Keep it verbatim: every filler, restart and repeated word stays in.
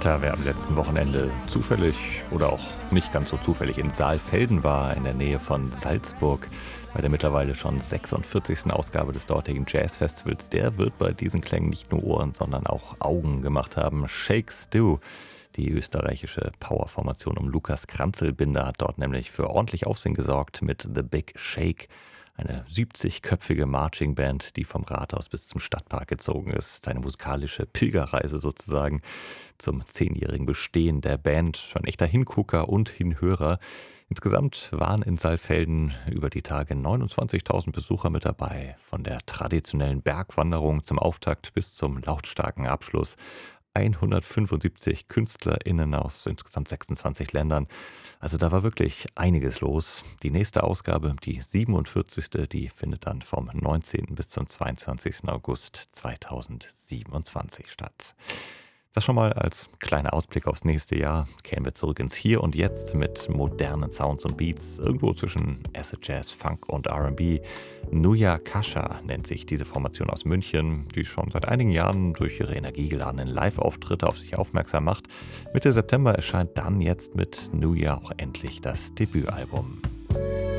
Da wer am letzten Wochenende zufällig oder auch nicht ganz so zufällig in Saalfelden war, in der Nähe von Salzburg, bei der mittlerweile schon sechsundvierzigsten Ausgabe des dortigen Jazzfestivals, der wird bei diesen Klängen nicht nur Ohren, sondern auch Augen gemacht haben. Shake Stew, die österreichische Powerformation um Lukas Kranzelbinder, hat dort nämlich für ordentlich Aufsehen gesorgt mit The Big Shake. Eine siebzigköpfige Marching-Band, die vom Rathaus bis zum Stadtpark gezogen ist. Eine musikalische Pilgerreise sozusagen zum zehnjährigen Bestehen der Band. Ein echter Hingucker und Hinhörer. Insgesamt waren in Saalfelden über die Tage neunundzwanzigtausend Besucher mit dabei. Von der traditionellen Bergwanderung zum Auftakt bis zum lautstarken Abschluss. hundertfünfundsiebzig KünstlerInnen aus insgesamt sechsundzwanzig Ländern. Also da war wirklich einiges los. Die nächste Ausgabe, die siebenundvierzigste, die findet dann vom neunzehnten bis zum zweiundzwanzigsten August zweitausendsiebenundzwanzig statt. Das schon mal als kleiner Ausblick aufs nächste Jahr. Kehren wir zurück ins Hier und Jetzt mit modernen Sounds und Beats, irgendwo zwischen Acid Jazz, Funk und R and B. Nuya Kasha nennt sich diese Formation aus München, die schon seit einigen Jahren durch ihre energiegeladenen Live-Auftritte auf sich aufmerksam macht. Mitte September erscheint dann jetzt mit Nuya auch endlich das Debütalbum.